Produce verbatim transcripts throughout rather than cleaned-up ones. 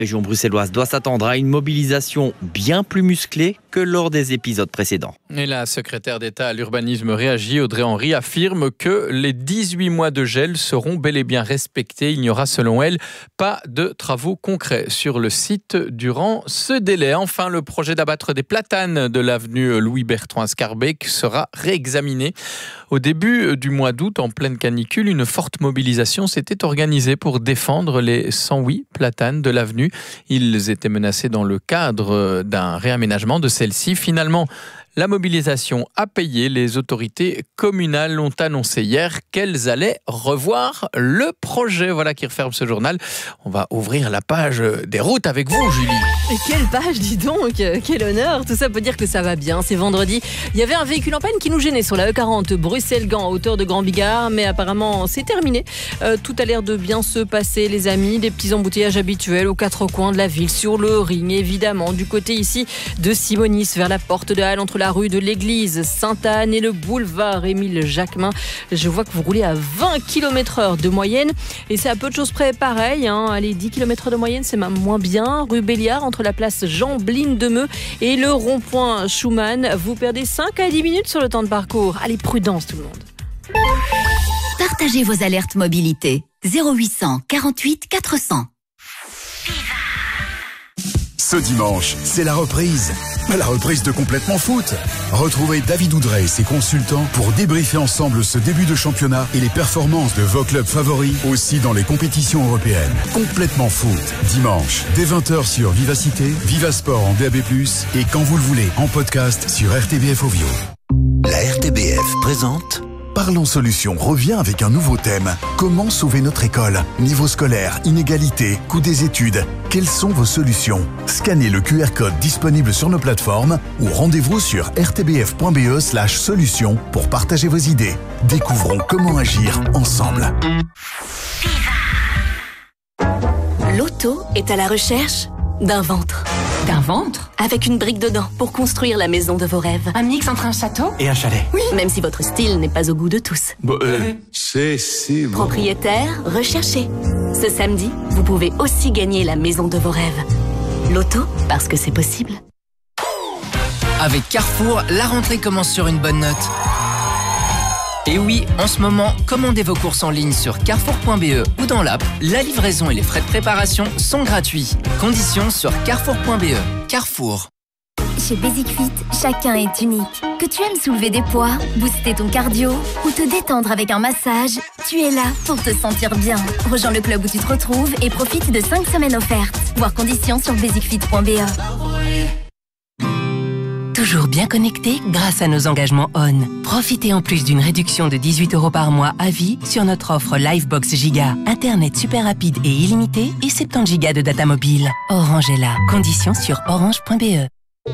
La région bruxelloise doit s'attendre à une mobilisation bien plus musclée que lors des épisodes précédents. Et la secrétaire d'État à l'urbanisme réagit. Audrey Henry affirme que les dix-huit mois de gel seront bel et bien respectés. Il n'y aura, selon elle, pas de travaux concrets sur le site durant ce délai. Enfin, le projet d'abattre des platanes de l'avenue Louis-Bertrand à Scarbeck sera réexaminé. Au début du mois d'août, en pleine canicule, une forte mobilisation s'était organisée pour défendre les cent huit platanes de l'avenue. Ils étaient menacés dans le cadre d'un réaménagement de celle-ci. Finalement, la mobilisation a payé. Les autorités communales ont annoncé hier qu'elles allaient revoir le projet. Voilà qui referme ce journal. On va ouvrir la page des routes avec vous, Julie. Et quelle page, dis donc, quel honneur. Tout ça peut dire que ça va bien. C'est vendredi. Il y avait un véhicule en panne qui nous gênait sur la E quarante Bruxelles-Gand à hauteur de Grand Bigard, mais apparemment c'est terminé. Euh, tout a l'air de bien se passer, les amis. Des petits embouteillages habituels aux quatre coins de la ville, sur le ring évidemment, du côté ici de Simonis vers la porte de Halle, entre la rue de l'église Sainte-Anne et le boulevard Émile Jacquemin. Je vois que vous roulez à vingt kilomètres heure de moyenne et c'est à peu de choses près pareil. Hein. Allez, dix kilomètres heure de moyenne, c'est même moins bien. Rue Béliard, entre la place Jean-Bline de Meux et le rond-point Schumann, vous perdez cinq à dix minutes sur le temps de parcours. Allez, prudence tout le monde. Partagez vos alertes mobilité. zéro huit cent quarante-huit quatre cents. Ce dimanche, c'est la reprise. La reprise de Complètement Foot. Retrouvez David Oudrey et ses consultants pour débriefer ensemble ce début de championnat et les performances de vos clubs favoris aussi dans les compétitions européennes. Complètement Foot. Dimanche, dès vingt heures sur Vivacité, Vivasport en D A B plus, et quand vous le voulez, en podcast sur R T B F Ovio. La R T B F présente Parlons Solutions revient avec un nouveau thème. Comment sauver notre école? Niveau scolaire, inégalité, coût des études. Quelles sont vos solutions? Scannez le Q R code disponible sur nos plateformes ou rendez-vous sur r t b f point b e slash solutions pour partager vos idées. Découvrons comment agir ensemble. L'auto est à la recherche d'un ventre. D'un ventre? Avec une brique dedans pour construire la maison de vos rêves. Un mix entre un château et un chalet. Oui. Même si votre style n'est pas au goût de tous. Bon, euh, c'est si bon. Propriétaire, recherché. Ce samedi, vous pouvez aussi gagner la maison de vos rêves. L'auto, parce que c'est possible. Avec Carrefour, la rentrée commence sur une bonne note. Et oui, en ce moment, commandez vos courses en ligne sur carrefour point b e ou dans l'app. La livraison et les frais de préparation sont gratuits. Conditions sur carrefour point b e. Carrefour. Chez Basic Fit, chacun est unique. Que tu aimes soulever des poids, booster ton cardio ou te détendre avec un massage, tu es là pour te sentir bien. Rejoins le club où tu te retrouves et profite de cinq semaines offertes. Voir conditions sur basic fit point b e. Toujours bien connecté grâce à nos engagements O N. Profitez en plus d'une réduction de dix-huit euros par mois à vie sur notre offre Livebox Giga. Internet super rapide et illimité et soixante-dix gigas de data mobile. Orange est là. Conditions sur orange point b e.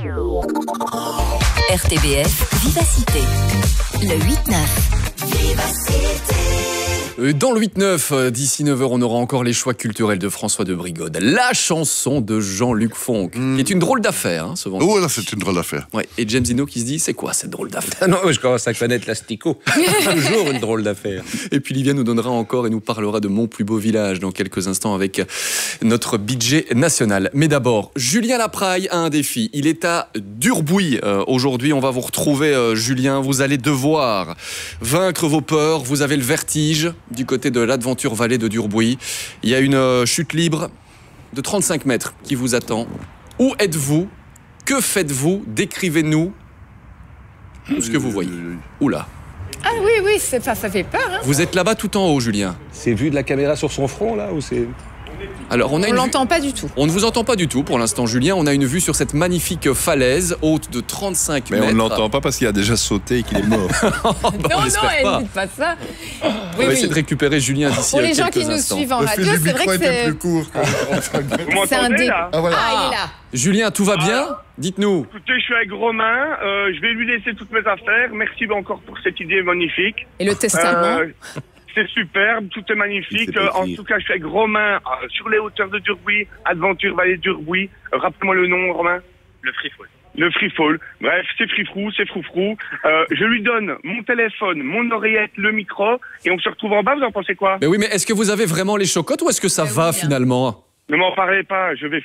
R T B F Vivacité. Le huit neuf. Vivacité. Dans le huit neuf, d'ici neuf heures, on aura encore les choix culturels de François de Brigode. La chanson de Jean-Luc Fonck, mmh. qui est une drôle d'affaire, hein, ce vendredi. Oh là, c'est une drôle d'affaire. Ouais. Et James Dino qui se dit, c'est quoi cette drôle d'affaire? Non, je commence à connaître l'asticot. Toujours une drôle d'affaire. Et puis Livia nous donnera encore et nous parlera de Mon plus beau village dans quelques instants avec notre budget national. Mais d'abord, Julien Lapraille a un défi. Il est à Durbuy. Euh, aujourd'hui, on va vous retrouver, euh, Julien. Vous allez devoir vaincre vos peurs. Vous avez le vertige. Du côté de l'Adventure Vallée de Durbuy, il y a une euh, chute libre de trente-cinq mètres qui vous attend. Où êtes-vous? Que faites-vous? Décrivez-nous ce que vous voyez. Oula. Ah oui, oui, c'est, ça, ça fait peur. Hein. Vous êtes là-bas tout en haut, Julien. C'est vu de la caméra sur son front, là, ou c'est... Alors, on a on une l'entend vue... pas du tout. On ne vous entend pas du tout pour l'instant, Julien. On a une vue sur cette magnifique falaise haute de trente-cinq Mais mètres. Mais on ne l'entend pas parce qu'il a déjà sauté et qu'il est mort. bah, non, non, elle ne dit pas ça. Oui, on va oui. essayer de récupérer Julien d'ici pour quelques les gens qui instants. nous suivent en radio, c'est vrai que c'est... plus court. c'est un dé... ah, voilà. ah, il est là. Julien, tout va bien? Dites-nous. Écoutez, je suis avec Romain. Euh, je vais lui laisser toutes mes affaires. Merci encore pour cette idée magnifique. Et le testament euh, C'est superbe, tout est magnifique. Euh, en tout cas, je suis avec Romain euh, sur les hauteurs de Durbuy, Adventure Vallée de Durbuy. Euh, rappelez-moi le nom, Romain. Le Free Fall. Le Free Fall. Bref, c'est frifrou, c'est froufrou. Euh, je lui donne mon téléphone, mon oreillette, le micro, et on se retrouve en bas. Vous en pensez quoi? Mais oui, mais est-ce que vous avez vraiment les chocottes ou est-ce que ça mais va oui, finalement? Ne m'en parlez pas, je vais